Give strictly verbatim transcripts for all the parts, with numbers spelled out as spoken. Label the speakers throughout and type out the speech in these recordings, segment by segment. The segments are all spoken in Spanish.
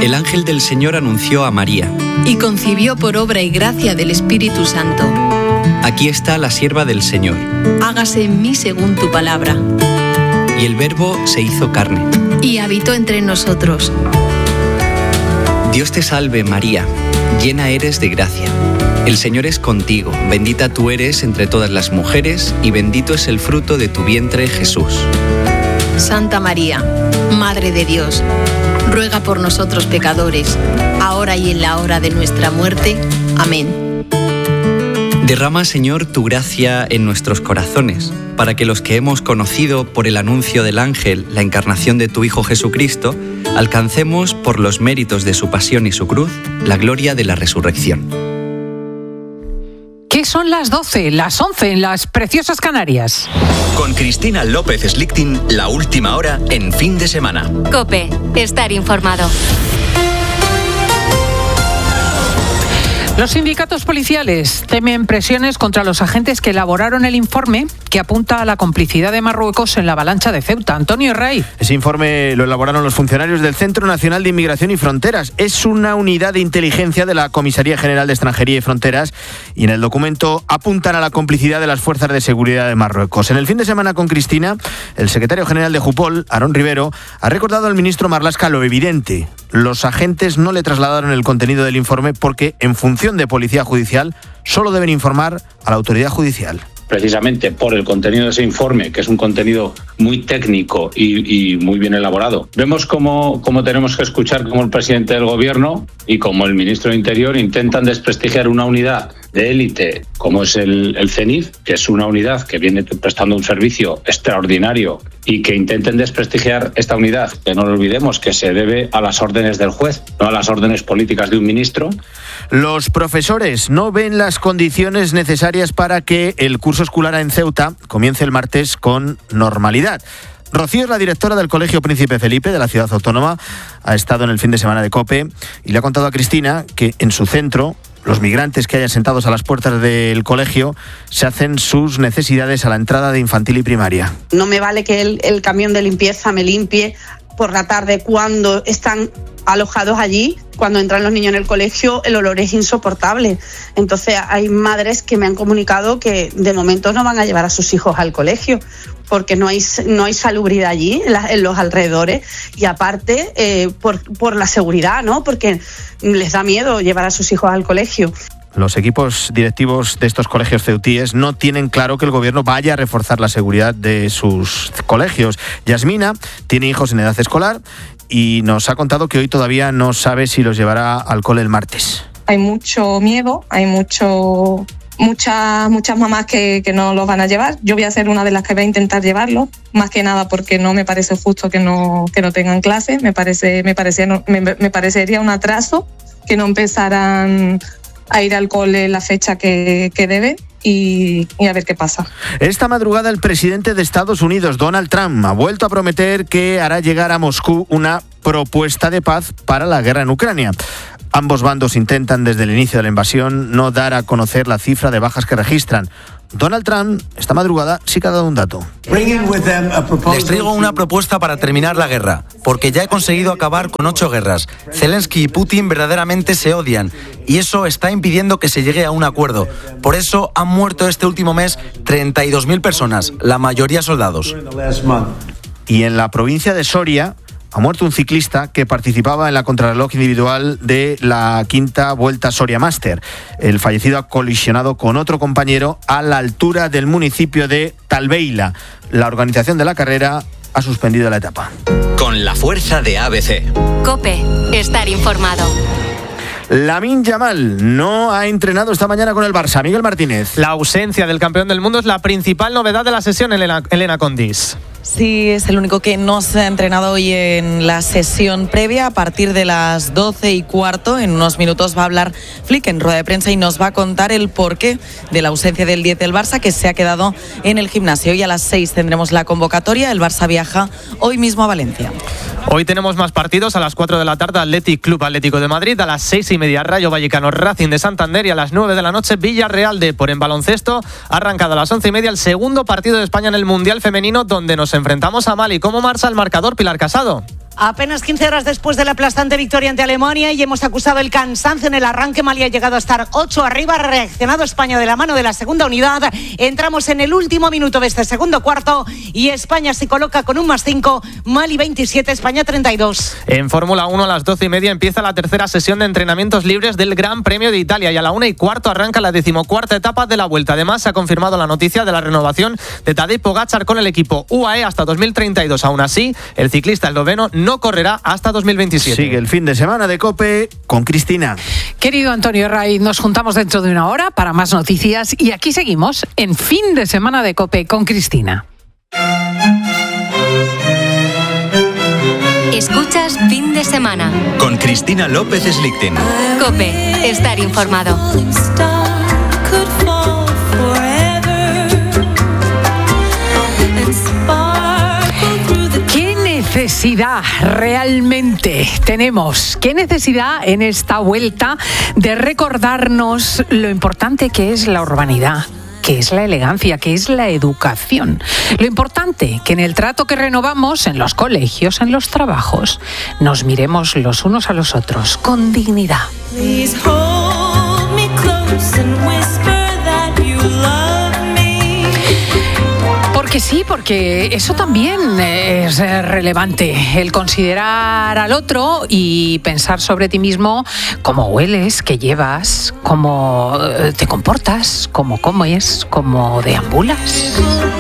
Speaker 1: El ángel del Señor anunció a María.
Speaker 2: Y concibió por obra y gracia del Espíritu Santo.
Speaker 1: Aquí está la sierva del Señor.
Speaker 2: Hágase en mí según tu palabra.
Speaker 1: Y el Verbo se hizo carne.
Speaker 2: Y habitó entre nosotros.
Speaker 1: Dios te salve, María, llena eres de gracia. El Señor es contigo, bendita tú eres entre todas las mujeres, y bendito es el fruto de tu vientre, Jesús.
Speaker 2: Santa María, Madre de Dios, ruega por nosotros pecadores, ahora y en la hora de nuestra muerte. Amén.
Speaker 1: Derrama, Señor, tu gracia en nuestros corazones, para que los que hemos conocido por el anuncio del ángel la encarnación de tu Hijo Jesucristo, alcancemos por los méritos de su pasión y su cruz la gloria de la resurrección.
Speaker 3: ¿Qué son las doce, las once en las preciosas Canarias?
Speaker 4: Con Cristina López Slichting, la última hora en fin de semana.
Speaker 5: COPE, estar informado.
Speaker 3: Los sindicatos policiales temen presiones contra los agentes que elaboraron el informe que apunta a la complicidad de Marruecos en la avalancha de Ceuta. Antonio Rey.
Speaker 6: Ese informe lo elaboraron los funcionarios del Centro Nacional de Inmigración y Fronteras. Es una unidad de inteligencia de la Comisaría General de Extranjería y Fronteras y en el documento apuntan a la complicidad de las fuerzas de seguridad de Marruecos. En el fin de semana con Cristina, el secretario general de Jupol, Aarón Rivero, ha recordado al ministro Marlaska lo evidente. Los agentes no le trasladaron el contenido del informe porque, en función de policía judicial, solo deben informar a la autoridad judicial.
Speaker 7: Precisamente por el contenido de ese informe, que es un contenido muy técnico y, y muy bien elaborado. Vemos cómo, cómo tenemos que escuchar cómo el presidente del gobierno y como el ministro de Interior intentan desprestigiar una unidad de élite como es el, el CENIF, que es una unidad que viene prestando un servicio extraordinario, y que intenten desprestigiar esta unidad, que no lo olvidemos, que se debe a las órdenes del juez, no a las órdenes políticas de un ministro.
Speaker 6: Los profesores no ven las condiciones necesarias para que el curso escolar en Ceuta comience el martes con normalidad. Rocío es la directora del Colegio Príncipe Felipe de la ciudad autónoma, ha estado en el fin de semana de COPE y le ha contado a Cristina que en su centro los migrantes que hayan sentados a las puertas del colegio se hacen sus necesidades a la entrada de infantil y primaria.
Speaker 8: No me vale que el, el camión de limpieza me limpie por la tarde cuando están alojados allí. Cuando entran los niños en el colegio, el olor es insoportable. Entonces hay madres que me han comunicado que de momento no van a llevar a sus hijos al colegio porque no hay, no hay salubridad allí en, la, en los alrededores, y aparte eh, por, por la seguridad, ¿no? Porque les da miedo llevar a sus hijos al colegio.
Speaker 6: Los equipos directivos de estos colegios ceutíes no tienen claro que el gobierno vaya a reforzar la seguridad de sus colegios. Yasmina tiene hijos en edad escolar y nos ha contado que hoy todavía no sabe si los llevará al cole el martes.
Speaker 9: Hay mucho miedo, hay mucho... Muchas, muchas mamás que, que no los van a llevar. Yo voy a ser una de las que voy a intentar llevarlos, más que nada porque no me parece justo que no, que no tengan clase. Me, parece, me, parecía, me, me parecería un atraso que no empezaran a ir al cole la fecha que, que debe. Y, y a ver qué pasa.
Speaker 6: Esta madrugada el presidente de Estados Unidos, Donald Trump, ha vuelto a prometer que hará llegar a Moscú una propuesta de paz para la guerra en Ucrania. Ambos bandos intentan desde el inicio de la invasión no dar a conocer la cifra de bajas que registran. Donald Trump, esta madrugada, sí que ha dado un dato.
Speaker 10: Les traigo una propuesta para terminar la guerra, porque ya he conseguido acabar con ocho guerras. Zelensky y Putin verdaderamente se odian, y eso está impidiendo que se llegue a un acuerdo. Por eso han muerto este último mes treinta y dos mil personas, la mayoría soldados.
Speaker 6: Y en la provincia de Soria ha muerto un ciclista que participaba en la contrarreloj individual de la quinta Vuelta Soria Master. El fallecido ha colisionado con otro compañero a la altura del municipio de Talbeila. La organización de la carrera ha suspendido la etapa.
Speaker 4: Con la fuerza de A B C.
Speaker 5: COPE, estar informado.
Speaker 6: Lamine Yamal no ha entrenado esta mañana con el Barça. Miguel Martínez.
Speaker 11: La ausencia del campeón del mundo es la principal novedad de la sesión, Elena, Elena Condis.
Speaker 12: Sí, es el único que no se ha entrenado hoy en la sesión previa. A partir de las doce y cuarto, en unos minutos va a hablar Flick en rueda de prensa y nos va a contar el porqué de la ausencia del diez del Barça, que se ha quedado en el gimnasio. Y a las seis tendremos la convocatoria. El Barça viaja hoy mismo a Valencia.
Speaker 11: Hoy tenemos más partidos. A las cuatro de la tarde, Athletic Club Atlético de Madrid. A las seis y media, Rayo Vallecano Racing de Santander. Y a las nueve de la noche, Villarreal Depor en baloncesto. Ha arrancado a las once y media el segundo partido de España en el Mundial Femenino, donde nos enfrentamos a Mali. ¿Cómo marcha el marcador, Pilar Casado?
Speaker 13: Apenas quince horas después de la aplastante victoria ante Alemania y hemos acusado el cansancio en el arranque. Mali ha llegado a estar ocho arriba, ha reaccionado España de la mano de la segunda unidad. Entramos en el último minuto de este segundo cuarto y España se coloca con un más cinco, Mali veintisiete, España treinta y dos.
Speaker 11: En Fórmula uno a las doce y media empieza la tercera sesión de entrenamientos libres del Gran Premio de Italia y a la una y cuarto arranca la decimocuarta etapa de la Vuelta. Además se ha confirmado la noticia de la renovación de Tadej Pogačar con el equipo U A E hasta dos mil treinta y dos. Aún así, el ciclista esloveno no correrá hasta dos mil veintisiete.
Speaker 6: Sigue el fin de semana de COPE con Cristina.
Speaker 3: Querido Antonio Herraiz, nos juntamos dentro de una hora para más noticias y aquí seguimos en Fin de Semana de COPE con Cristina.
Speaker 5: Escuchas Fin de Semana
Speaker 4: con Cristina López Slichting.
Speaker 5: COPE, estar informado.
Speaker 3: ¿Qué necesidad realmente tenemos? ¿Qué necesidad en esta vuelta de recordarnos lo importante que es la urbanidad? ¿Qué es la elegancia? ¿Qué es la educación? Lo importante, que en el trato que renovamos, en los colegios, en los trabajos, nos miremos los unos a los otros con dignidad. Porque sí, porque eso también es relevante, el considerar al otro y pensar sobre ti mismo cómo hueles, qué llevas, cómo te comportas, cómo comes, cómo deambulas.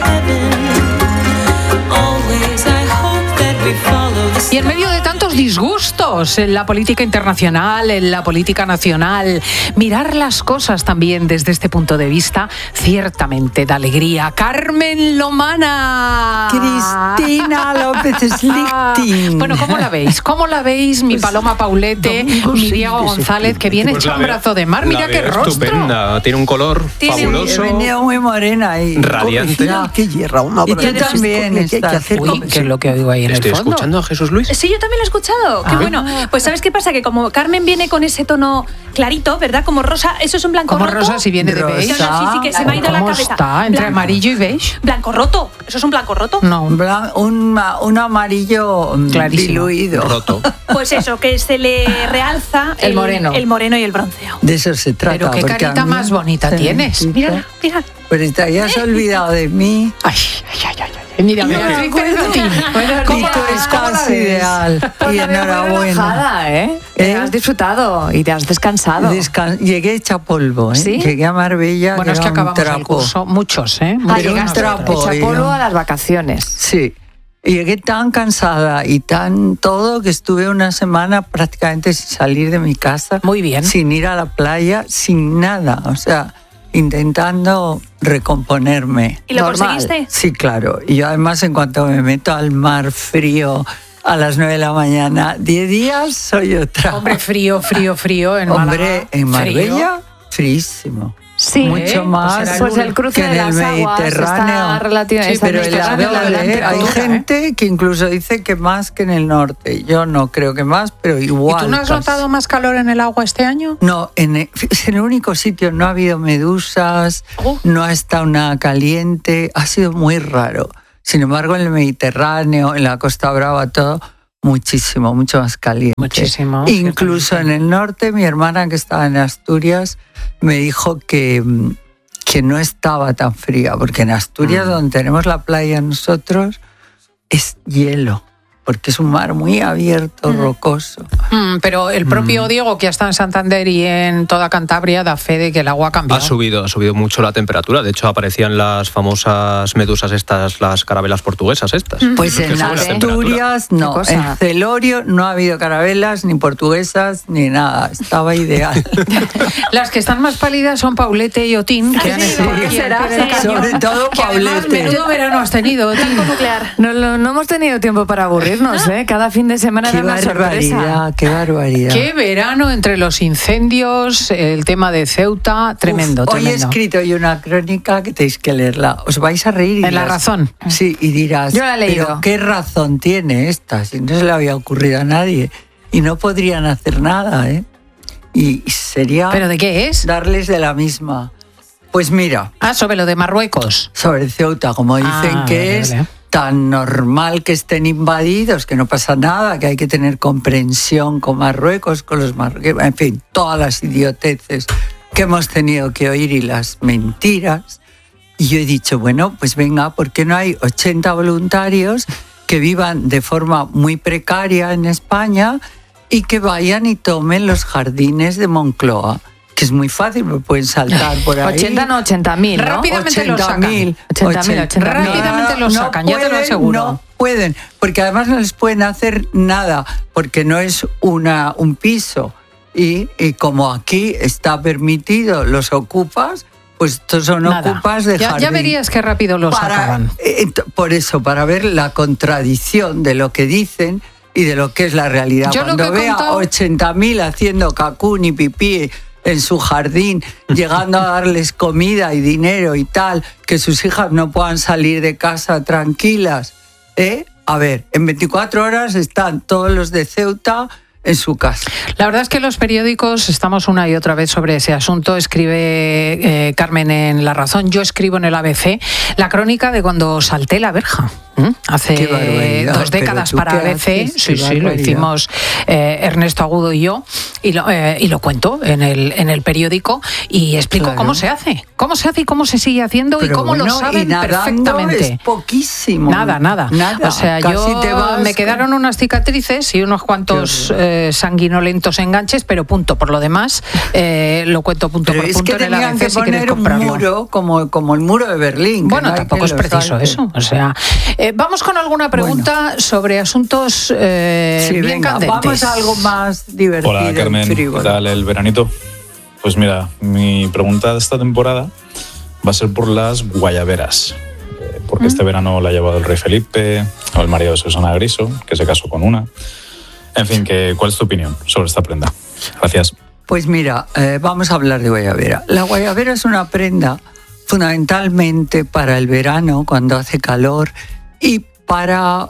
Speaker 3: Y en medio de tantos disgustos en la política internacional, en la política nacional, mirar las cosas también desde este punto de vista ciertamente da alegría. Carmen Lomana.
Speaker 14: Cristina López Slichting.
Speaker 3: Bueno, ¿cómo la veis? ¿Cómo la veis, mi Paloma Paulete, mi Diego González, que viene
Speaker 15: pues
Speaker 3: hecho un brazo de mar? Mira qué rostro.
Speaker 15: Estupenda, tiene un color
Speaker 14: Tiene,
Speaker 15: fabuloso.
Speaker 14: He venido muy morena y
Speaker 15: radiante.
Speaker 14: qué hierra, una y tú también estás.
Speaker 3: Uy, ¿qué es lo que oigo ahí en
Speaker 15: Estoy
Speaker 3: el fondo?
Speaker 15: escuchando a Jesús Luis.
Speaker 16: Sí, yo también lo he escuchado. Qué
Speaker 3: Ah.
Speaker 16: bueno. Pues ¿sabes qué pasa? Que como Carmen viene con ese tono clarito, ¿verdad? Como rosa, eso es un blanco
Speaker 3: Como
Speaker 16: roto.
Speaker 3: rosa si viene de
Speaker 16: No,
Speaker 3: beige.
Speaker 16: no, sí, sí, que se me ha ido la
Speaker 3: ¿Cómo
Speaker 16: cabeza.
Speaker 3: está? ¿Entre
Speaker 16: Blanco.
Speaker 3: amarillo y beige?
Speaker 16: Blanco roto. Eso es un blanco roto.
Speaker 3: No.
Speaker 14: Un, blan- un, ma- un amarillo mm,
Speaker 3: Clarísimo.
Speaker 14: diluido.
Speaker 15: Roto.
Speaker 16: Pues eso, que se le realza
Speaker 3: El moreno.
Speaker 16: el moreno y el bronceo.
Speaker 14: De eso se trata.
Speaker 3: Pero qué
Speaker 14: porque a
Speaker 3: carita
Speaker 14: mí
Speaker 3: más bonita
Speaker 14: se me
Speaker 3: tienes.
Speaker 14: quita.
Speaker 3: Mírala, mírala.
Speaker 14: Pero te habías olvidado de mí.
Speaker 3: Ay, ay, ay, ay. ay. Mira, mira,
Speaker 14: me
Speaker 3: estoy
Speaker 14: acuerdo.
Speaker 3: a ti.
Speaker 14: Y
Speaker 3: ¿Cómo
Speaker 14: tú
Speaker 3: la ves? ¿Cómo la
Speaker 14: estás
Speaker 3: ves?
Speaker 14: ideal. Y enhorabuena.
Speaker 17: Relajada, ¿eh?
Speaker 14: ¿Eh?
Speaker 17: Te has disfrutado y te has descansado.
Speaker 14: Descan- Llegué hecha polvo, ¿eh?
Speaker 17: ¿Sí?
Speaker 14: Llegué a Marbella.
Speaker 3: Bueno, es que
Speaker 14: era un
Speaker 3: acabamos el
Speaker 14: trapo.
Speaker 3: curso, muchos, ¿eh?
Speaker 17: Ah,
Speaker 14: Pero un
Speaker 17: llegaste
Speaker 14: trapo,
Speaker 17: hecha
Speaker 14: yo.
Speaker 17: polvo a las vacaciones.
Speaker 14: Sí. Y llegué tan cansada y tan todo que estuve una semana prácticamente sin salir de mi casa.
Speaker 3: Muy bien.
Speaker 14: Sin ir a la playa, sin nada. O sea, intentando recomponerme.
Speaker 16: ¿Y lo
Speaker 17: Normal.
Speaker 16: conseguiste?
Speaker 14: Sí, claro. Y yo además en cuanto me meto al mar frío a las nueve de la mañana, diez días soy otra.
Speaker 3: Hombre, frío, frío, frío en
Speaker 14: Hombre,
Speaker 3: Málaga.
Speaker 14: en Marbella,
Speaker 3: Frío.
Speaker 14: frísimo.
Speaker 17: Sí,
Speaker 14: Mucho
Speaker 3: ¿eh?
Speaker 14: más
Speaker 3: Pues era
Speaker 17: Pues el cruce
Speaker 14: que
Speaker 17: de
Speaker 14: en
Speaker 17: las
Speaker 14: el
Speaker 17: aguas
Speaker 14: Mediterráneo.
Speaker 17: está relativo.
Speaker 3: Sí,
Speaker 17: está
Speaker 14: Pero en la
Speaker 3: Mediterráneo, la
Speaker 14: doble, ¿eh? hay
Speaker 3: temperatura,
Speaker 14: gente que incluso dice que más que en el norte. Yo no creo que más, pero
Speaker 3: ¿Y
Speaker 14: igual.
Speaker 3: tú no has
Speaker 14: casi.
Speaker 3: notado más calor en el agua este año?
Speaker 14: No, en el, es el único sitio, no ha habido medusas,
Speaker 3: Oh.
Speaker 14: no ha estado nada caliente, ha sido muy raro. Sin embargo, en el Mediterráneo, en la Costa Brava, todo muchísimo, mucho más caliente.
Speaker 3: Muchísimo,
Speaker 14: Incluso en el norte, mi hermana que estaba en Asturias me dijo que, mm, que no estaba tan fría, porque en Asturias, donde tenemos la playa nosotros, es hielo, porque es un mar muy abierto, rocoso.
Speaker 3: Mm, pero el propio
Speaker 14: Mm.
Speaker 3: Diego, que ha estado en Santander y en toda Cantabria, da fe de que el agua ha
Speaker 15: Ha
Speaker 3: cambiado.
Speaker 15: subido, ha subido mucho la temperatura. De hecho, aparecían las famosas medusas estas, las carabelas portuguesas estas.
Speaker 14: Pues
Speaker 15: Que
Speaker 14: en
Speaker 15: suben la temperatura.
Speaker 14: Asturias
Speaker 17: Qué
Speaker 14: no,
Speaker 17: cosa.
Speaker 14: en Celorio no ha habido carabelas, ni portuguesas, ni nada. Estaba ideal.
Speaker 3: Las que están más pálidas son Paulete y Otín, que han
Speaker 17: sí,
Speaker 3: estado
Speaker 17: ¿por qué
Speaker 3: aquí
Speaker 17: será?
Speaker 3: al pie del
Speaker 17: Sí.
Speaker 3: cañón.
Speaker 14: Sobre todo
Speaker 3: Que además,
Speaker 14: Paulete.
Speaker 3: menudo verano has tenido, Otín.
Speaker 16: nuclear.
Speaker 17: No, no, no hemos tenido tiempo para aburrirnos, ¿eh? Cada fin de semana
Speaker 14: Qué
Speaker 17: era una sorpresa.
Speaker 14: barbaridad, qué barbaridad.
Speaker 3: Qué verano entre los incendios, el tema de Ceuta, tremendo,
Speaker 14: Uf, hoy he
Speaker 3: tremendo.
Speaker 14: escrito yo una crónica que tenéis que leerla. Os vais a reír. y
Speaker 3: En La
Speaker 14: dirás-
Speaker 3: Razón.
Speaker 14: Sí, y dirás,
Speaker 17: Yo la he leído.
Speaker 14: pero ¿qué razón tiene esta? Si no se le había ocurrido a nadie. Y no podrían hacer nada, ¿eh? Y sería
Speaker 3: ¿Pero de qué es?
Speaker 14: darles de la misma. Pues mira,
Speaker 3: Ah, sobre lo de Marruecos.
Speaker 14: sobre Ceuta, como dicen
Speaker 3: Ah,
Speaker 14: que
Speaker 3: vale,
Speaker 14: es
Speaker 3: vale.
Speaker 14: tan normal que estén invadidos, que no pasa nada, que hay que tener comprensión con Marruecos, con los marroquíes, en fin, todas las idioteces que hemos tenido que oír y las mentiras. Y yo he dicho, bueno, pues venga, ¿por qué no hay ochenta voluntarios que vivan de forma muy precaria en España y que vayan y tomen los jardines de Moncloa? Que es muy fácil, me pueden saltar por ahí.
Speaker 17: ochenta no, ochenta mil, ¿no?
Speaker 3: Rápidamente lo sacan.
Speaker 17: ochenta mil, ochenta mil.
Speaker 3: Rápidamente lo sacan, ya te lo aseguro.
Speaker 14: No pueden, porque además no les pueden hacer nada, porque no es una, un piso. Y, y como aquí está permitido, los ocupas, pues estos son
Speaker 3: Nada.
Speaker 14: ocupas de
Speaker 3: ya,
Speaker 14: jardín.
Speaker 3: Ya verías qué rápido lo
Speaker 14: Para-
Speaker 3: sacaban.
Speaker 14: eh, Por eso, para ver la contradicción de lo que dicen y de lo que es la realidad.
Speaker 3: Yo lo
Speaker 14: Cuando
Speaker 3: que he
Speaker 14: vea
Speaker 3: contado-
Speaker 14: ochenta mil haciendo cacún y pipí en su jardín, llegando a darles comida y dinero y tal, que sus hijas no puedan salir de casa tranquilas, ¿eh? A ver, en veinticuatro horas están todos los de Ceuta en su casa.
Speaker 3: La verdad es que los periódicos estamos una y otra vez sobre ese asunto. Escribe eh, Carmen en La Razón, yo escribo en el A B C la crónica de cuando salté la verja. ¿Mm? Hace
Speaker 14: Qué barbaridad,
Speaker 3: dos décadas
Speaker 14: pero ¿tú
Speaker 3: para
Speaker 14: qué
Speaker 3: A B C,
Speaker 14: haces?
Speaker 3: sí,
Speaker 14: Qué
Speaker 3: sí, lo
Speaker 14: barbaridad.
Speaker 3: hicimos eh, Ernesto Agudo y yo, y lo, eh, y lo cuento en el, en el periódico y explico
Speaker 14: Claro.
Speaker 3: cómo se hace, cómo se hace y cómo se sigue haciendo y
Speaker 14: Pero
Speaker 3: cómo lo
Speaker 14: bueno,
Speaker 3: saben
Speaker 14: y nadando
Speaker 3: perfectamente.
Speaker 14: es poquísimo.
Speaker 3: Nada, nada,
Speaker 14: Nada.
Speaker 3: O sea,
Speaker 14: Casi
Speaker 3: yo
Speaker 14: te vas
Speaker 3: me
Speaker 14: con-
Speaker 3: quedaron unas cicatrices y unos cuantos eh, sanguinolentos enganches, pero punto. Por lo demás, eh, lo cuento punto
Speaker 14: Pero
Speaker 3: por
Speaker 14: es
Speaker 3: punto
Speaker 14: que
Speaker 3: en el
Speaker 14: tenían
Speaker 3: A B C
Speaker 14: que
Speaker 3: si queréis
Speaker 14: poner un
Speaker 3: comprarlo.
Speaker 14: muro como, como el muro de Berlín. que
Speaker 3: Bueno,
Speaker 14: no hay
Speaker 3: tampoco es
Speaker 14: quien lo
Speaker 3: preciso
Speaker 14: salte.
Speaker 3: eso. O sea, eh, vamos con alguna pregunta sobre asuntos eh,
Speaker 14: Sí,
Speaker 3: bien
Speaker 14: venga,
Speaker 3: candentes.
Speaker 14: vamos a algo más divertido.
Speaker 18: Hola
Speaker 14: y
Speaker 18: Carmen, ¿qué
Speaker 14: frívolo.
Speaker 18: tal el veranito? Pues mira, mi pregunta de esta temporada va a ser por las guayaberas, eh, porque este verano la ha llevado el rey Felipe o el marido de Susana Griso, que se casó con una. En fin, que, ¿cuál es tu opinión sobre esta prenda? Gracias.
Speaker 14: Pues mira, eh, vamos a hablar de guayabera. La guayabera es una prenda fundamentalmente para el verano, cuando hace calor, y para...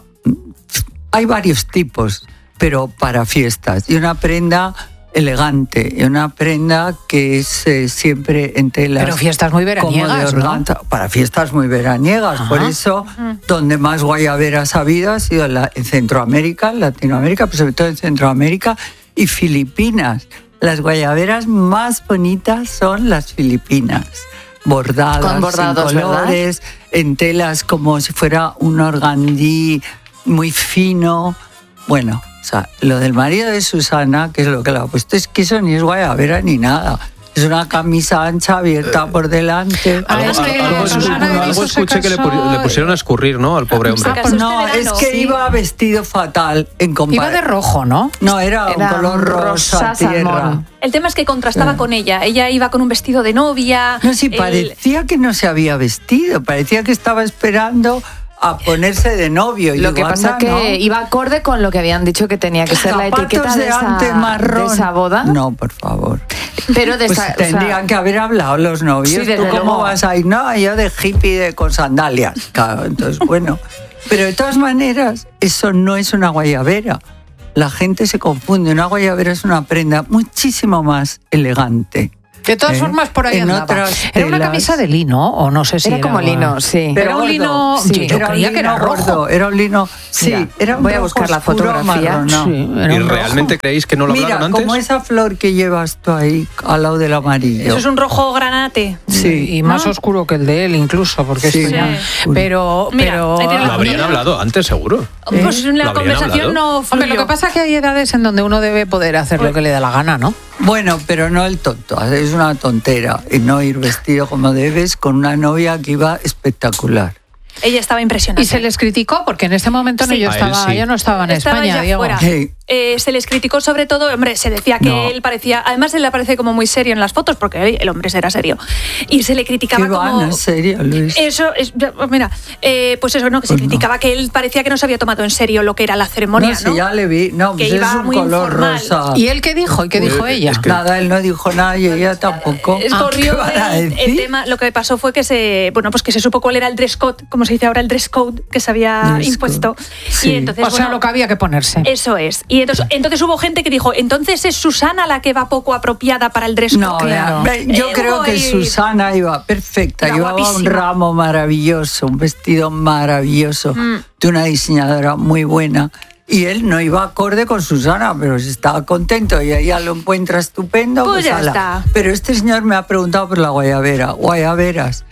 Speaker 14: Hay varios tipos, pero para fiestas. Y una prenda elegante, y una prenda que es eh, siempre en telas.
Speaker 3: Pero fiestas muy
Speaker 14: como
Speaker 3: veraniegas,
Speaker 14: de
Speaker 3: ¿no?
Speaker 14: organza. Para fiestas muy veraniegas.
Speaker 3: Ajá.
Speaker 14: Por eso, donde más guayaberas ha habido ha sido en, la- en Centroamérica, en Latinoamérica, pero sobre todo en Centroamérica y Filipinas. Las guayaberas más bonitas son las filipinas. Bordadas,
Speaker 17: Con bordados,
Speaker 14: en
Speaker 17: ¿verdad?
Speaker 14: colores, en telas como si fuera un organdí muy fino. Bueno, o sea, lo del marido de Susana, que es lo que le ha puesto, es que eso ni es guayabera ni nada. Es una camisa ancha abierta por delante.
Speaker 3: Ah, es que
Speaker 15: Algo,
Speaker 3: Susana
Speaker 15: algo
Speaker 3: Griso se
Speaker 15: escuché que le, pu-
Speaker 3: casó-
Speaker 15: le pusieron a escurrir, ¿no? Al pobre hombre.
Speaker 3: casó este
Speaker 14: No, es
Speaker 3: verano.
Speaker 14: que
Speaker 3: Sí.
Speaker 14: iba vestido fatal en comparación.
Speaker 3: Iba de rojo, ¿no?
Speaker 14: No, era, un
Speaker 17: Era
Speaker 14: color rosa,
Speaker 17: rosa
Speaker 14: tierra.
Speaker 17: salmón.
Speaker 16: El tema es que contrastaba
Speaker 14: Sí.
Speaker 16: con ella. Ella iba con un vestido de novia.
Speaker 14: No, sí,
Speaker 16: el-
Speaker 14: parecía que no se había vestido, parecía que estaba esperando a ponerse de novio. Y
Speaker 17: Lo
Speaker 14: digo,
Speaker 17: que pasa
Speaker 14: anda,
Speaker 17: que
Speaker 14: ¿no?
Speaker 17: iba acorde con lo que habían dicho que tenía que ser la
Speaker 14: ¿Zapatos
Speaker 17: etiqueta de,
Speaker 14: de
Speaker 17: esa,
Speaker 14: ante marrón?
Speaker 17: de esa boda.
Speaker 14: No, por favor.
Speaker 17: Pero de
Speaker 14: Pues
Speaker 17: esa, o sea,
Speaker 14: tendrían que haber hablado los novios.
Speaker 17: Sí,
Speaker 14: ¿Tú
Speaker 17: desde
Speaker 14: cómo
Speaker 17: luego.
Speaker 14: vas a ir? No, yo de hippie de, con sandalias. Claro, entonces, bueno. Pero de todas maneras, eso no es una guayabera. La gente se confunde. Una guayabera es una prenda muchísimo más elegante.
Speaker 3: De todas
Speaker 14: ¿Eh?
Speaker 3: formas, por ahí
Speaker 14: En
Speaker 3: andaba.
Speaker 14: otras
Speaker 3: Era una
Speaker 14: telas-
Speaker 3: camisa de lino, o no sé si
Speaker 17: Era
Speaker 3: era...
Speaker 17: como lino, sí.
Speaker 3: Era
Speaker 14: Pero
Speaker 3: un
Speaker 14: gordo,
Speaker 3: lino...
Speaker 14: sí,
Speaker 3: yo yo
Speaker 14: era un
Speaker 3: creía que era
Speaker 14: lino
Speaker 3: rojo.
Speaker 14: gordo, era un lino... Sí,
Speaker 17: Mira,
Speaker 14: era un
Speaker 17: voy a
Speaker 14: rojo
Speaker 17: buscar la
Speaker 14: oscuro
Speaker 17: fotografía.
Speaker 14: amarronado.
Speaker 3: Sí, era
Speaker 15: ¿Y
Speaker 3: un rojo.
Speaker 15: realmente creéis que no lo
Speaker 14: Mira,
Speaker 15: hablaron antes?
Speaker 14: como esa flor que llevas tú ahí al lado del amarillo.
Speaker 16: Eso es un rojo granate.
Speaker 14: Sí.
Speaker 3: Y más oscuro que el de él, incluso, porque
Speaker 14: Sí.
Speaker 3: esto ya-
Speaker 14: Sí.
Speaker 3: Pero,
Speaker 16: Mira,
Speaker 3: pero
Speaker 16: ahí tienes
Speaker 15: Lo
Speaker 16: la-
Speaker 15: habrían hablado antes, seguro.
Speaker 16: Pues
Speaker 15: ¿Lo
Speaker 16: la
Speaker 15: habrían
Speaker 16: conversación
Speaker 15: hablado?
Speaker 16: no fluyó.
Speaker 3: Hombre, lo que pasa es que hay edades en donde uno debe poder hacer lo que le da la gana, ¿no?
Speaker 14: Bueno, pero no el tonto, es una tontera y no ir vestido como debes con una novia que iba espectacular.
Speaker 16: Ella estaba impresionante.
Speaker 3: Y se les criticó porque en este momento no,
Speaker 16: Sí.
Speaker 3: yo,
Speaker 15: A él
Speaker 3: estaba,
Speaker 15: sí.
Speaker 3: yo no estaba en
Speaker 16: Estaba
Speaker 3: España,
Speaker 16: ya
Speaker 3: Diego.
Speaker 16: fuera.
Speaker 14: Sí.
Speaker 16: Eh, se les criticó sobre todo, hombre, se decía que
Speaker 14: No.
Speaker 16: él parecía, además él le parece como muy serio en las fotos, porque él- el hombre era serio. Y se le criticaba
Speaker 14: ¿Qué van?
Speaker 16: como...
Speaker 14: ¿En serio, Luis?
Speaker 16: Eso, es, ya, mira, eh, pues eso, ¿no? Que se
Speaker 14: Pues no.
Speaker 16: criticaba que él parecía que no se había tomado en serio lo que era la ceremonia,
Speaker 14: No,
Speaker 16: ¿no?
Speaker 14: si ya le vi. No,
Speaker 16: Que
Speaker 14: pues
Speaker 16: iba
Speaker 14: es un
Speaker 16: muy
Speaker 14: color
Speaker 16: informal.
Speaker 14: rosa.
Speaker 3: ¿Y él qué dijo? ¿Y qué dijo
Speaker 15: Eh,
Speaker 3: ella?
Speaker 15: es que-
Speaker 14: Nada, él no dijo nada y ella tampoco.
Speaker 16: Es
Speaker 14: Ah,
Speaker 16: corrió
Speaker 14: ¿qué van a
Speaker 16: el, el
Speaker 14: decir?
Speaker 16: tema, lo que pasó fue que se, bueno, pues que se supo cuál era el dress code, como se dice ahora, el dress code que se había
Speaker 14: Dress
Speaker 16: impuesto.
Speaker 14: code. Sí.
Speaker 16: Y entonces,
Speaker 3: O sea,
Speaker 16: bueno,
Speaker 3: lo que había que ponerse.
Speaker 16: eso es. Y entonces, entonces hubo gente que dijo, entonces es Susana la que va poco apropiada para el dress code.
Speaker 14: No, claro. Yo eh, creo que Susana iba perfecta,
Speaker 16: Era
Speaker 14: llevaba
Speaker 16: guapísima.
Speaker 14: un ramo maravilloso, un vestido maravilloso, mm. de una diseñadora muy buena. Y él no iba acorde con Susana, pero si estaba contento y ella lo encuentra estupendo,
Speaker 16: pues,
Speaker 14: pues
Speaker 16: ya
Speaker 14: ala.
Speaker 16: está.
Speaker 14: Pero este señor me ha preguntado por la guayabera. Guayaberas.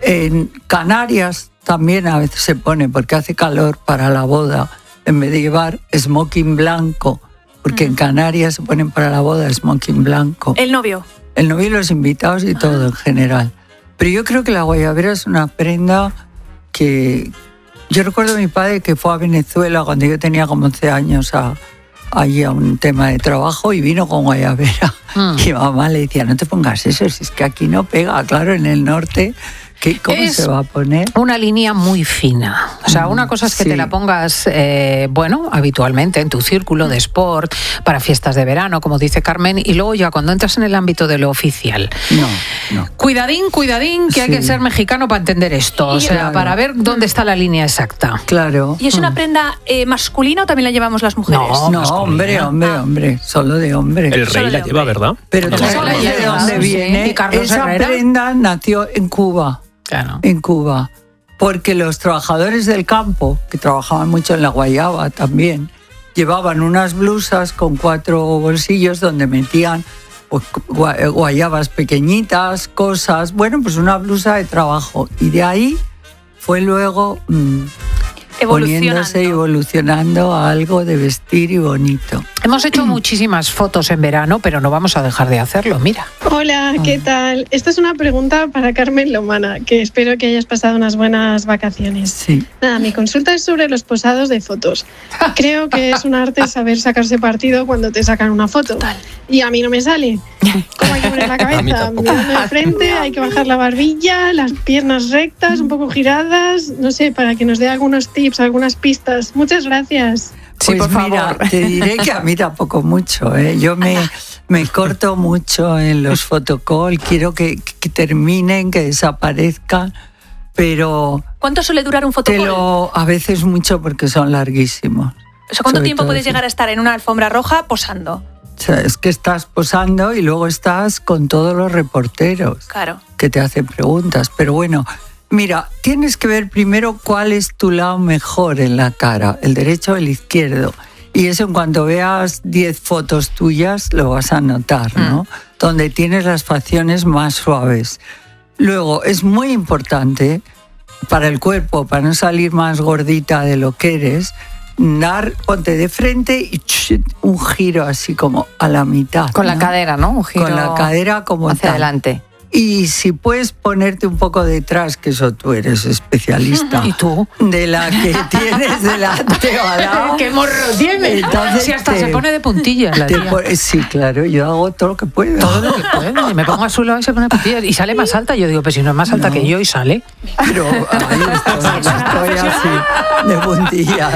Speaker 14: En Canarias también a veces se pone, porque hace calor para la boda, en vez de llevar smoking blanco, porque mm. en Canarias se ponen para la boda smoking blanco.
Speaker 16: El novio.
Speaker 14: El novio y los invitados y todo en general. Pero yo creo que la guayabera es una prenda que... Yo recuerdo a mi padre que fue a Venezuela cuando yo tenía como once años a, allí a un tema de trabajo y vino con guayabera. Mm. Y mamá le decía, no te pongas eso, si es que aquí no pega. Claro, en el norte, ¿qué, ¿cómo
Speaker 3: es
Speaker 14: se va a poner?
Speaker 3: Una línea muy fina. O sea, una cosa es que
Speaker 14: sí.
Speaker 3: te la pongas, eh, bueno, habitualmente en tu círculo de sport, para fiestas de verano, como dice Carmen, y luego ya cuando entras en el ámbito de lo oficial.
Speaker 14: No, no.
Speaker 3: Cuidadín, cuidadín, que sí. hay que ser mexicano para entender esto. O sea, claro. para ver dónde está la línea exacta.
Speaker 14: Claro.
Speaker 16: ¿Y es una prenda eh, masculina o también la llevamos las mujeres?
Speaker 14: No, no hombre, hombre, hombre. Solo de hombre.
Speaker 15: El rey la lleva, ¿verdad?
Speaker 14: Pero
Speaker 15: no,
Speaker 14: ¿tú sabes de dónde sí. viene? Esa Herrera? prenda nació en Cuba.
Speaker 3: Claro.
Speaker 14: En Cuba. Porque los trabajadores del campo, que trabajaban mucho en la guayaba también, llevaban unas blusas con cuatro bolsillos donde metían pues, guayabas pequeñitas, cosas, bueno, pues una blusa de trabajo. Y de ahí fue luego mmm, poniéndose y evolucionando a algo de vestir y bonito.
Speaker 3: Hemos hecho muchísimas fotos en verano, pero no vamos a dejar de hacerlo, mira.
Speaker 19: Hola, ¿qué tal? Esta es una pregunta para Carmen Lomana, que espero que hayas pasado unas buenas vacaciones.
Speaker 14: Sí.
Speaker 19: Nada, mi consulta es sobre los posados de fotos. Creo que es un arte saber sacarse partido cuando te sacan una foto.
Speaker 16: Total.
Speaker 19: Y a mí no me sale. ¿Cómo hay que poner la cabeza? Mirando de frente, hay que bajar la barbilla, las piernas rectas, un poco giradas, no sé, para que nos dé algunos tips, algunas pistas. Muchas gracias.
Speaker 14: Sí, pues por mira, favor. Te diré que a mí tampoco mucho, ¿eh? Yo me, me corto mucho en los photocall, quiero que, que terminen, que desaparezcan, pero...
Speaker 16: ¿Cuánto suele durar un photocall?
Speaker 14: Pero a veces mucho porque son larguísimos.
Speaker 16: O sea, ¿cuánto tiempo puedes llegar a estar en una alfombra roja posando?
Speaker 14: O sea, es que estás posando y luego estás con todos los reporteros
Speaker 16: claro.
Speaker 14: que te hacen preguntas, pero bueno... Mira, tienes que ver primero cuál es tu lado mejor en la cara, el derecho o el izquierdo. Y eso en cuanto veas diez fotos tuyas lo vas a notar, ¿no? Mm. Donde tienes las facciones más suaves. Luego, es muy importante para el cuerpo, para no salir más gordita de lo que eres, dar, ponte de frente y ch, un giro así como a la mitad.
Speaker 17: Con
Speaker 14: ¿no?
Speaker 17: la cadera, ¿no? Un giro
Speaker 14: con la cadera como
Speaker 17: hacia
Speaker 14: tal.
Speaker 17: adelante.
Speaker 14: Y si puedes ponerte un poco detrás, que eso tú eres especialista.
Speaker 3: ¿Y tú?
Speaker 14: De la que tienes delante o al lado.
Speaker 3: ¡Qué morro tiene!
Speaker 14: Entonces
Speaker 3: si hasta
Speaker 14: te,
Speaker 3: se pone de puntillas la tía.
Speaker 14: Pone, sí, claro, yo hago todo lo que puedo.
Speaker 3: Todo lo que puedo. Me pongo a su lado y se pone de puntillas. Y sale más alta. Yo digo, pero si no es más alta no. que yo y sale.
Speaker 14: Pero ahí estoy, estoy así, de puntillas.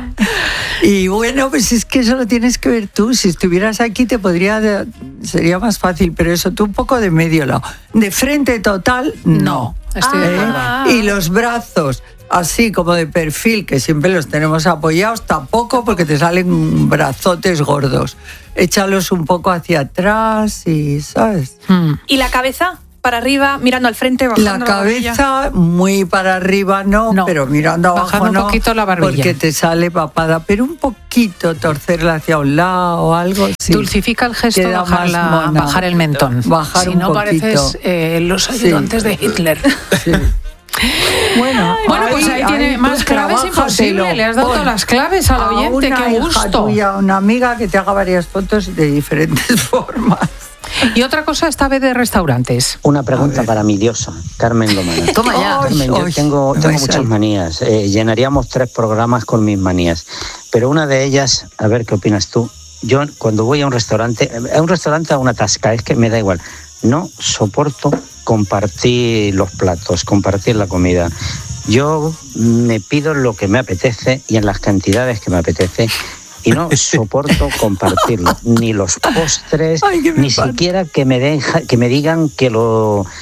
Speaker 14: Y bueno, pues es que eso lo tienes que ver tú. Si estuvieras aquí te podría... Sería más fácil, pero eso, tú un poco de medio lado. De frente total, no.
Speaker 3: Estoy de
Speaker 14: acuerdo. Y los brazos, así como de perfil, que siempre los tenemos apoyados, tampoco porque te salen brazotes gordos. Échalos un poco hacia atrás y, ¿sabes?
Speaker 16: Hmm. ¿Y la cabeza? Para arriba, mirando al frente, bajando
Speaker 14: la cabeza, la barbilla. Muy para arriba no, no. pero mirando abajo
Speaker 3: bajando
Speaker 14: no,
Speaker 3: un poquito la barbilla.
Speaker 14: Porque te sale papada, pero un poquito torcerla hacia un lado o algo. Sí.
Speaker 3: Dulcifica el gesto, bajar, la, bajar el mentón.
Speaker 14: Bajar
Speaker 3: si
Speaker 14: un
Speaker 3: no
Speaker 14: poquito.
Speaker 3: pareces eh, los ayudantes sí. de Hitler.
Speaker 14: Sí. Bueno,
Speaker 3: bueno, pues ahí, ahí tiene ahí más claves imposible. Le has dado todas las claves al oyente.
Speaker 14: A
Speaker 3: qué gusto.
Speaker 14: Tuya, una amiga que te haga varias fotos de diferentes formas.
Speaker 3: Y otra cosa esta vez de restaurantes.
Speaker 20: Una pregunta para mi diosa, Carmen Lomana.
Speaker 3: Toma ya.
Speaker 20: Carmen, yo tengo, tengo muchas manías. Eh, llenaríamos tres programas con mis manías. Pero una de ellas, a ver qué opinas tú. Yo cuando voy a un restaurante, a un restaurante a una tasca, es que me da igual. No soporto compartir los platos, compartir la comida. Yo me pido lo que me apetece y en las cantidades que me apetece. Y no soporto compartirlo, ni los postres, Ay, ni pasa. siquiera que me, deja, que me digan que lo,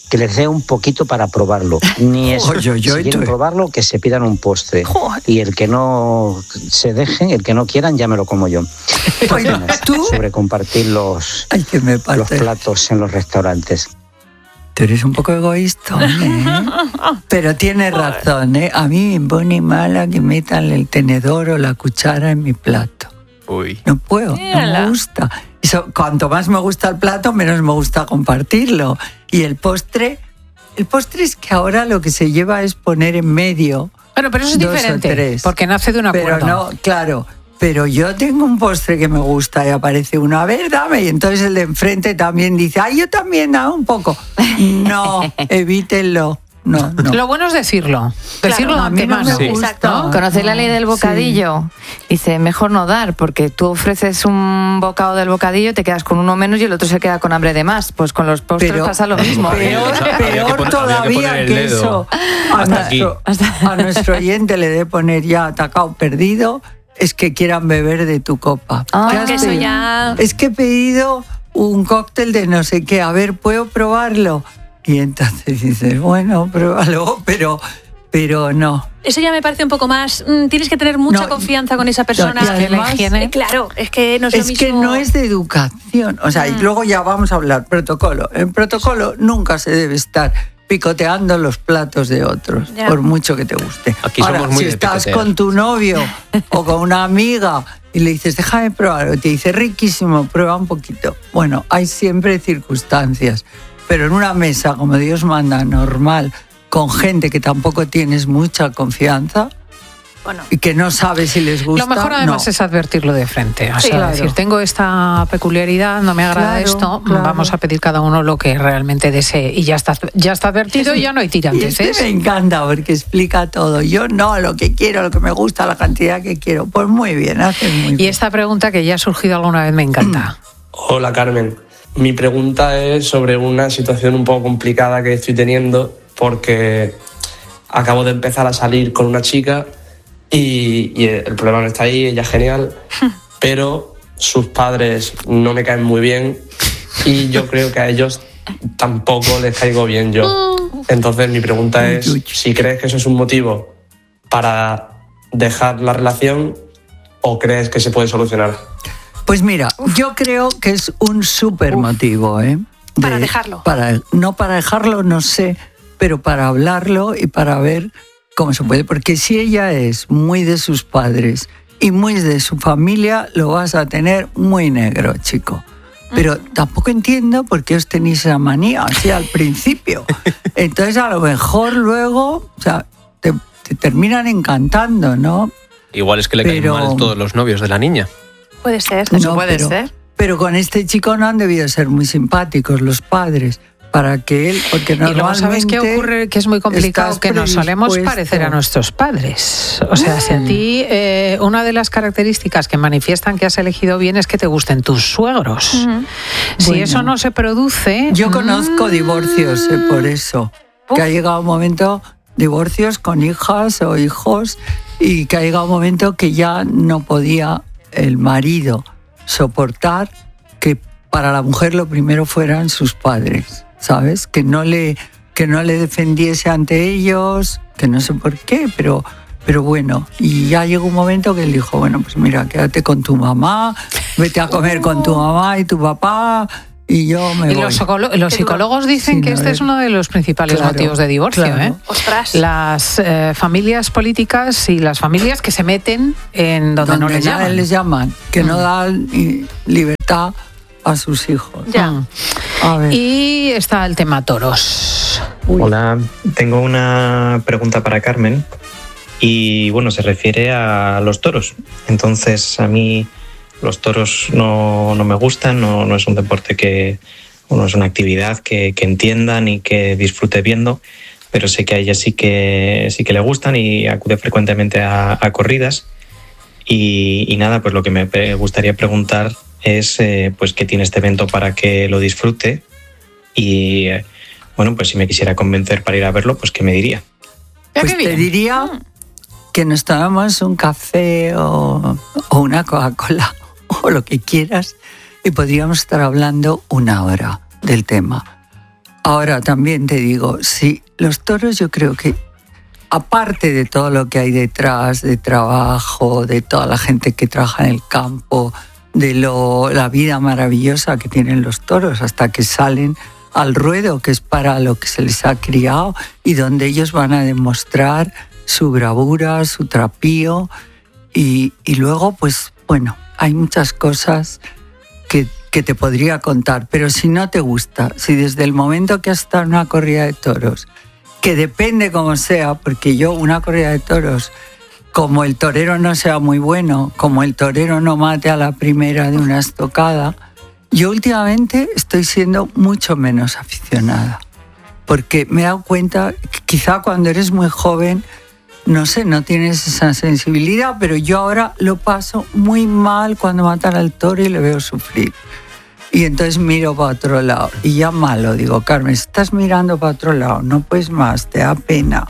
Speaker 20: que les dé un poquito para probarlo. Ni eso.
Speaker 14: Oye, oye,
Speaker 20: si quieren
Speaker 14: oye.
Speaker 20: probarlo, que se pidan un postre.
Speaker 14: Joder.
Speaker 20: Y el que no se deje, el que no quieran, ya me lo como yo.
Speaker 14: Oye, ¿tú?
Speaker 20: Sobre compartir los,
Speaker 14: Ay, que me
Speaker 20: los
Speaker 14: parte.
Speaker 20: platos en los restaurantes.
Speaker 14: Tú eres un poco egoísta, ¿eh? Pero tienes razón, ¿eh? A mí me pone mala que metan el tenedor o la cuchara en mi plato.
Speaker 15: Uy.
Speaker 14: No puedo, no me gusta. Eso, cuanto más me gusta el plato, menos me gusta compartirlo. Y el postre, el postre es que ahora lo que se lleva es poner en medio.
Speaker 3: Bueno, pero eso es
Speaker 14: dos o
Speaker 3: diferente,
Speaker 14: tres.
Speaker 3: porque nace de un acuerdo.
Speaker 14: Pero no, claro. Pero yo tengo un postre que me gusta y aparece uno, a ver, dame. Y entonces el de enfrente también dice, ay, yo también, dame un poco. No, evítenlo. No, no.
Speaker 3: Lo bueno es decirlo. Decirlo
Speaker 14: Claro, a mí no
Speaker 3: antemano.
Speaker 14: me gusta.
Speaker 17: Exacto. ¿Conocéis la ley del bocadillo? Dice, mejor no dar, porque tú ofreces un bocado del bocadillo, te quedas con uno menos y el otro se queda con hambre de más. Pues con los postres
Speaker 14: Pero
Speaker 17: pasa lo mismo.
Speaker 14: Peor,
Speaker 15: Había que
Speaker 14: peor
Speaker 15: pon- había que
Speaker 14: todavía
Speaker 15: poner el
Speaker 14: que
Speaker 15: dedo
Speaker 14: eso. A
Speaker 15: hasta aquí.
Speaker 14: nuestro, a nuestro oyente le debe poner ya atacado, perdido, es que quieran beber de tu copa.
Speaker 17: Ah,
Speaker 14: ¿Qué
Speaker 16: es
Speaker 14: has
Speaker 16: que eso
Speaker 14: pedido?
Speaker 16: ya...
Speaker 14: Es que he pedido un cóctel de no sé qué, a ver, ¿puedo probarlo? Y entonces dices, bueno, pruébalo, pero, pero no.
Speaker 16: Eso ya me parece un poco más... mm, tienes que tener mucha
Speaker 14: No,
Speaker 16: confianza con esa persona.
Speaker 14: y además-
Speaker 16: Eh, claro, es que no es, lo
Speaker 14: Es
Speaker 16: mismo...
Speaker 14: que no es de educación. O sea, y luego ya vamos a hablar protocolo. En protocolo nunca se debe estar picoteando los platos de otros,
Speaker 16: Ya.
Speaker 14: por mucho que te guste.
Speaker 15: Aquí
Speaker 14: Ahora,
Speaker 15: somos muy
Speaker 14: si
Speaker 15: de
Speaker 14: estás
Speaker 15: picotear.
Speaker 14: con tu novio o con una amiga y le dices, déjame probar, o te dice, riquísimo, prueba un poquito. Bueno, hay siempre circunstancias, pero en una mesa, como Dios manda, normal, con gente que tampoco tienes mucha confianza,
Speaker 16: Bueno.
Speaker 14: y que no sabes si les gusta.
Speaker 3: Lo mejor además
Speaker 14: no.
Speaker 3: es advertirlo de frente. O
Speaker 14: Sí,
Speaker 3: sea,
Speaker 14: claro.
Speaker 3: decir, tengo esta peculiaridad, no me agrada
Speaker 14: Claro,
Speaker 3: esto,
Speaker 14: claro.
Speaker 3: vamos a pedir cada uno lo que realmente desee. Y ya está, ya está advertido y ya no hay
Speaker 14: Y
Speaker 3: tirantes.
Speaker 14: este me encanta porque explica todo. Yo no, lo que quiero, lo que me gusta, la cantidad que quiero. Pues muy bien, haces muy
Speaker 3: Y
Speaker 14: bien.
Speaker 3: esta pregunta que ya ha surgido alguna vez me encanta.
Speaker 21: Hola Carmen, mi pregunta es sobre una situación un poco complicada que estoy teniendo porque acabo de empezar a salir con una chica y, y el problema no está ahí, ella es genial, pero sus padres no me caen muy bien y yo creo que a ellos tampoco les caigo bien yo. Entonces mi pregunta es si crees que eso es un motivo para dejar la relación o crees que se puede solucionar.
Speaker 14: Pues mira, yo creo que es un súper motivo, ¿eh? De-
Speaker 16: Para dejarlo.
Speaker 14: Para, no para dejarlo, no sé, pero para hablarlo y para ver cómo se puede. Porque si ella es muy de sus padres y muy de su familia, lo vas a tener muy negro, chico. Pero tampoco entiendo por qué os tenéis esa manía así al principio. Entonces a lo mejor luego, o sea, te, te terminan encantando, ¿no?
Speaker 15: Igual es que le
Speaker 14: Pero-
Speaker 15: caen mal todos los novios de la niña.
Speaker 16: Puede ser.
Speaker 14: No, pero, Pero con este chico no han debido ser muy simpáticos los padres para que él, porque
Speaker 3: Y luego,
Speaker 14: normalmente
Speaker 3: ¿sabes qué ocurre? Que es muy complicado
Speaker 14: estás
Speaker 3: que nos solemos
Speaker 14: predispuesto.
Speaker 3: parecer a nuestros padres. O sea, si a ti eh, una de las características que manifiestan que has elegido bien es que te gusten tus suegros. Si
Speaker 14: Bueno.
Speaker 3: eso no se produce...
Speaker 14: Yo conozco divorcios eh, por eso, que ha llegado un momento, divorcios con hijas o hijos, y que ha llegado un momento que ya no podía el marido soportar que para la mujer lo primero fueran sus padres, ¿sabes? Que no le, que no le defendiese ante ellos, que no sé por qué, pero... Pero bueno, y ya llegó un momento que él dijo, bueno, pues mira, quédate con tu mamá, vete a comer con tu mamá y tu papá, y yo me
Speaker 3: Y
Speaker 14: voy.
Speaker 3: los, psicolo- los psicólogos dicen
Speaker 14: Sin
Speaker 3: que este
Speaker 14: haber-
Speaker 3: es uno de los principales
Speaker 14: Claro,
Speaker 3: motivos de divorcio.
Speaker 14: claro.
Speaker 3: ¿eh? Las eh, familias políticas y las familias que se meten en donde, no les
Speaker 14: nadie
Speaker 3: llaman.
Speaker 14: les llaman, que no dan eh, libertad a sus hijos.
Speaker 3: Ya.
Speaker 14: A ver.
Speaker 3: Y está el tema toros.
Speaker 22: Hola, tengo una pregunta para Carmen y bueno, se refiere a los toros. Entonces, a mí los toros no, no me gustan, no, no es un deporte que, o no es una actividad que, que entienda ni que disfrute viendo, pero sé que a ella sí que, sí que le gustan y acude frecuentemente a, a corridas. Y, y nada, pues lo que me pre- gustaría preguntar es eh, pues qué tiene este evento para que lo disfrute y eh, bueno, pues si me quisiera convencer para ir a verlo, pues qué me diría.
Speaker 14: Pues te diría que nos tomamos un café o, o una Coca-Cola o lo que quieras y podríamos estar hablando una hora del tema. Ahora también te digo, sí, los toros yo creo que, aparte de todo lo que hay detrás, de trabajo, de toda la gente que trabaja en el campo, de lo, la vida maravillosa que tienen los toros hasta que salen al ruedo, que es para lo que se les ha criado y donde ellos van a demostrar su bravura, su trapío y, y luego, pues bueno, hay muchas cosas que, que te podría contar, pero si no te gusta, si desde el momento que has estado en una corrida de toros, que depende como sea, porque yo una corrida de toros, como el torero no sea muy bueno, como el torero no mate a la primera de una estocada, yo últimamente estoy siendo mucho menos aficionada, porque me he dado cuenta que quizá cuando eres muy joven, no sé, no tienes esa sensibilidad, pero yo ahora lo paso muy mal cuando matan al toro y le veo sufrir. Y entonces miro para otro lado y ya malo, digo, Carmen, estás mirando para otro lado, no puedes más, te da pena.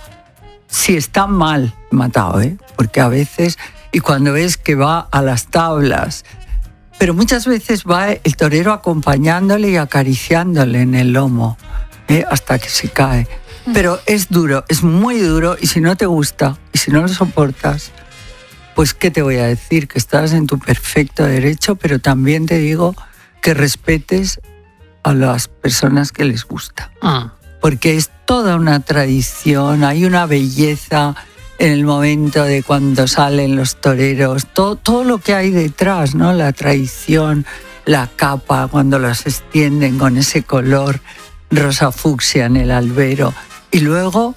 Speaker 14: Si está mal matado, ¿eh? Porque a veces, y cuando ves que va a las tablas, pero muchas veces va el torero acompañándole y acariciándole en el lomo, ¿eh? Hasta que se cae. Pero es duro, es muy duro, y si no te gusta, y si no lo soportas, pues ¿qué te voy a decir? Que estás en tu perfecto derecho, pero también te digo que respetes a las personas que les gusta. Ah. Porque es toda una tradición, hay una belleza en el momento de cuando salen los toreros, todo, todo lo que hay detrás, ¿no? La tradición, la capa, cuando las extienden con ese color rosa fucsia en el albero. Y luego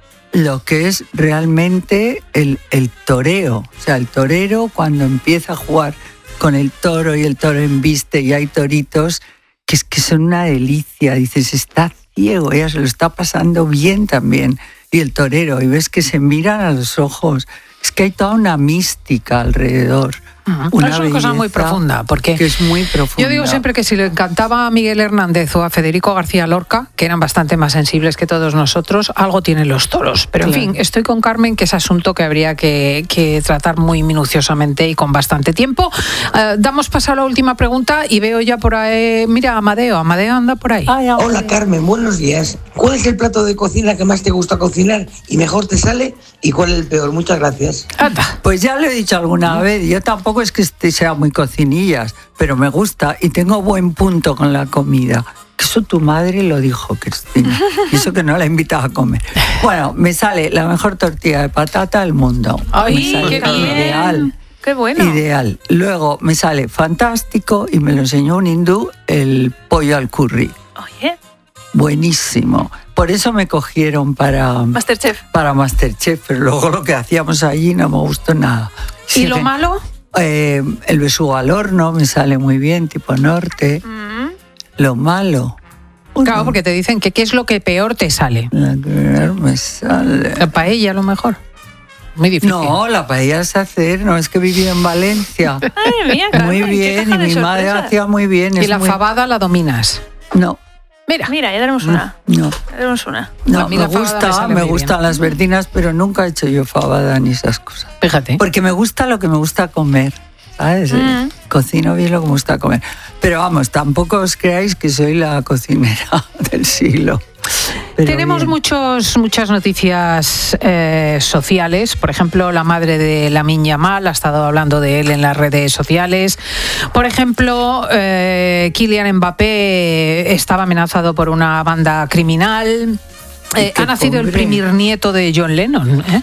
Speaker 14: lo que es realmente el, el toreo. O sea, el torero cuando empieza a jugar con el toro y el toro embiste y hay toritos que es que son una delicia. Dices, está ciego, ella se lo está pasando bien también. Y el torero, y ves que se miran a los ojos. Es que hay toda una mística alrededor.
Speaker 3: Uh-huh. Una es una cosa muy profunda, porque
Speaker 14: que es muy profunda.
Speaker 3: Yo digo siempre que si le encantaba a Miguel Hernández o a Federico García Lorca, que eran bastante más sensibles que todos nosotros, algo tienen los toros. Pero en claro. fin, estoy con Carmen, que es asunto que habría que, que tratar muy minuciosamente y con bastante tiempo. Uh, damos paso a la última pregunta y veo ya por ahí, mira, Amadeo, Amadeo anda por ahí.
Speaker 1: Ay, hola Carmen, buenos días. ¿Cuál es el plato de cocina que más te gusta cocinar y mejor te sale? ¿Y cuál es el peor? Muchas gracias.
Speaker 3: Anda.
Speaker 14: Pues ya lo he dicho alguna vez, yo tampoco es que este sea muy cocinillas, pero me gusta y tengo buen punto con la comida. Eso tu madre lo dijo, Cristina. Y eso que no la invitaba a comer. Bueno, me sale la mejor tortilla de patata del mundo.
Speaker 3: ¡Ay,
Speaker 14: me sale
Speaker 3: qué bien!
Speaker 14: Ideal.
Speaker 3: ¡Qué bueno!
Speaker 14: Ideal. Luego me sale fantástico y me lo enseñó un hindú, el pollo al curry.
Speaker 16: Oye.
Speaker 14: Buenísimo. Por eso me cogieron para
Speaker 16: Masterchef.
Speaker 14: Para Masterchef, pero luego lo que hacíamos allí no me gustó nada.
Speaker 3: ¿Y sí, lo que, malo?
Speaker 14: Eh, el besugo al horno me sale muy bien, tipo norte. Mm. Lo malo.
Speaker 3: Uy, claro, porque te dicen que qué es lo que peor te sale.
Speaker 14: La que peor me sale.
Speaker 3: La paella, a lo mejor. Muy difícil.
Speaker 14: No, la paella es hacer, no es que viví en Valencia.
Speaker 16: Ay, mía, Carmen,
Speaker 14: muy bien, y mi madre hacía muy bien.
Speaker 3: ¿Y la
Speaker 14: muy...
Speaker 3: fabada la dominas?
Speaker 14: No.
Speaker 16: Mira, mira, ya tenemos una.
Speaker 14: No.
Speaker 16: Ya tenemos una.
Speaker 14: No, me gusta, me, me gustan las verdinas, pero nunca he hecho yo fabada ni esas cosas.
Speaker 3: Fíjate.
Speaker 14: Porque me gusta lo que me gusta comer, ¿sabes? Mm. Cocino bien lo que me gusta comer. Pero vamos, tampoco os creáis que soy la cocinera del siglo. Pero
Speaker 3: tenemos bien. muchos, muchas noticias eh, sociales. Por ejemplo, la madre de Lamine Yamal ha estado hablando de él en las redes sociales. Por ejemplo, eh, Kylian Mbappé estaba amenazado por una banda criminal. Eh, ha nacido hombre. el primer nieto de John Lennon. ¿eh?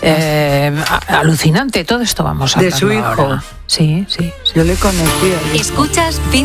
Speaker 3: Eh, alucinante, todo esto vamos a hablar.
Speaker 14: De su hijo.
Speaker 3: Ahora. Sí, sí, sí.
Speaker 14: Yo le conocía.
Speaker 5: Escuchas